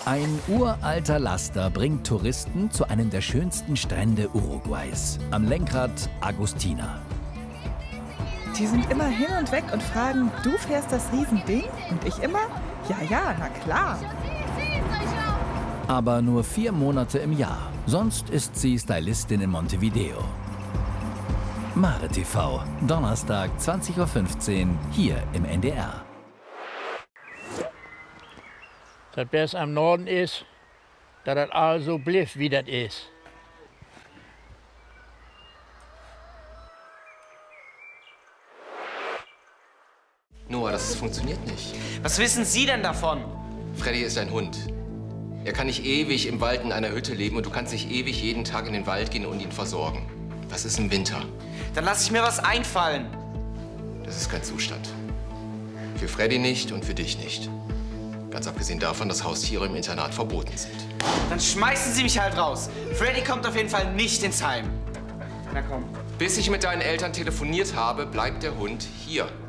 Ein uralter Laster bringt Touristen zu einem der schönsten Strände Uruguays. Am Lenkrad Agustina. Die sind immer hin und weg und fragen, du fährst das Riesending? Und ich immer, ja, na klar. Aber nur 4 Monate im Jahr. Sonst ist sie Stylistin in Montevideo. Mare TV, Donnerstag 20:15 Uhr, hier im NDR. Das Beste am Norden ist, dass das alles so blieb, wie das ist. Noah, das funktioniert nicht. Was wissen Sie denn davon? Freddy ist ein Hund. Er kann nicht ewig im Wald in einer Hütte leben und du kannst nicht ewig jeden Tag in den Wald gehen und ihn versorgen. Was ist im Winter? Dann lasse ich mir was einfallen. Das ist kein Zustand. Für Freddy nicht und für dich nicht. Ganz abgesehen davon, dass Haustiere im Internat verboten sind. Dann schmeißen Sie mich halt raus. Freddy kommt auf jeden Fall nicht ins Heim. Na komm. Bis ich mit deinen Eltern telefoniert habe, bleibt der Hund hier.